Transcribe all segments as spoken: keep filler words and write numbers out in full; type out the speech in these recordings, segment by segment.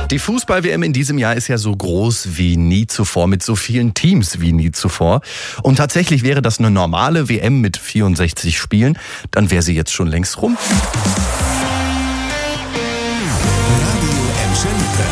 Die Fußball-W M in diesem Jahr ist ja so groß wie nie zuvor, mit so vielen Teams wie nie zuvor. Und tatsächlich wäre das eine normale W M mit vierundsechzig Spielen, dann wäre sie jetzt schon längst rum. Radio Emschelte.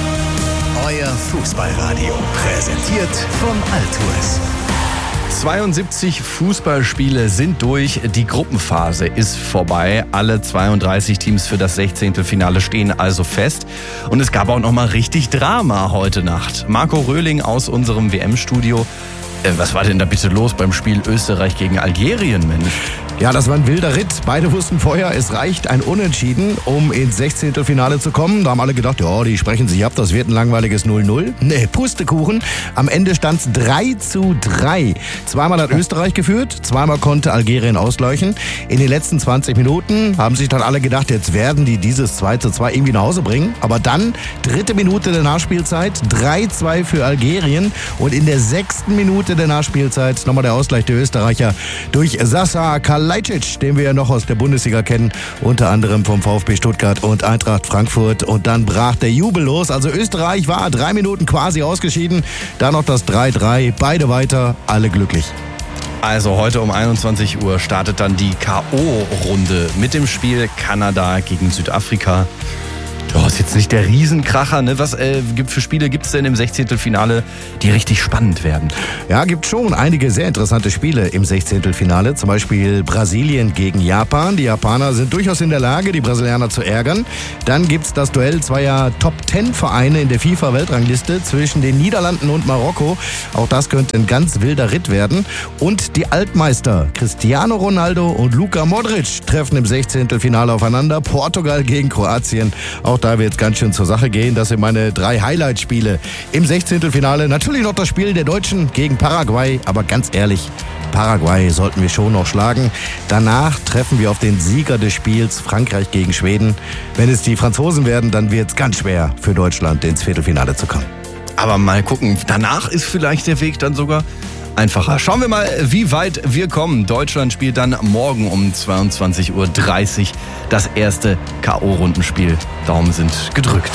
Euer Fußballradio. Präsentiert von Altours. zweiundsiebzig Fußballspiele sind durch, die Gruppenphase ist vorbei. Alle zweiunddreißig Teams für das Sechzehntelfinale stehen also fest. Und es gab auch noch mal richtig Drama heute Nacht. Marco Röhling aus unserem W M-Studio. Äh, was war denn da bitte los beim Spiel Österreich gegen Algerien, Mensch? Ja, das war ein wilder Ritt. Beide wussten vorher, es reicht ein Unentschieden, um ins Sechzehntelfinale zu kommen. Da haben alle gedacht, ja, die sprechen sich ab, das wird ein langweiliges null null. Nee, Pustekuchen. Am Ende stand es drei zu drei. Zweimal hat Österreich geführt, zweimal konnte Algerien ausgleichen. In den letzten zwanzig Minuten haben sich dann alle gedacht, jetzt werden die dieses zwei zu zwei irgendwie nach Hause bringen. Aber dann, dritte Minute der Nachspielzeit, drei zu zwei für Algerien. Und in der sechsten Minute der Nachspielzeit nochmal der Ausgleich der Österreicher durch Sasa Kalajdzic, den wir ja noch aus der Bundesliga kennen, unter anderem vom VfB Stuttgart und Eintracht Frankfurt. Und dann brach der Jubel los. Also Österreich war drei Minuten quasi ausgeschieden. Dann noch das drei zu drei. Beide weiter, alle glücklich. Also heute um einundzwanzig Uhr startet dann die K O-Runde mit dem Spiel Kanada gegen Südafrika. Oh, ist jetzt nicht der Riesenkracher, ne? Was äh, gibt für Spiele gibt es denn im Sechzehntelfinale, die richtig spannend werden? Ja, gibt schon einige sehr interessante Spiele im Sechzehntelfinale. Zum Beispiel Brasilien gegen Japan. Die Japaner sind durchaus in der Lage, die Brasilianer zu ärgern. Dann gibt's das Duell zweier Top-Ten-Vereine in der FIFA-Weltrangliste zwischen den Niederlanden und Marokko. Auch das könnte ein ganz wilder Ritt werden. Und die Altmeister Cristiano Ronaldo und Luka Modric treffen im Sechzehntelfinale aufeinander. Portugal gegen Kroatien. Auch da wird es ganz schön zur Sache gehen. Das sind meine drei Highlight-Spiele im Sechzehntelfinale. Natürlich noch das Spiel der Deutschen gegen Paraguay. Aber ganz ehrlich, Paraguay sollten wir schon noch schlagen. Danach treffen wir auf den Sieger des Spiels Frankreich gegen Schweden. Wenn es die Franzosen werden, dann wird es ganz schwer für Deutschland ins Viertelfinale zu kommen. Aber mal gucken, danach ist vielleicht der Weg dann sogar einfacher. Schauen wir mal, wie weit wir kommen. Deutschland spielt dann morgen um zweiundzwanzig Uhr dreißig das erste K O-Rundenspiel. Daumen sind gedrückt.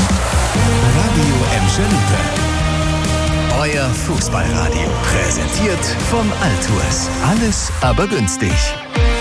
Radio Emschelte. Euer Fußballradio. Präsentiert von Altours. Alles aber günstig.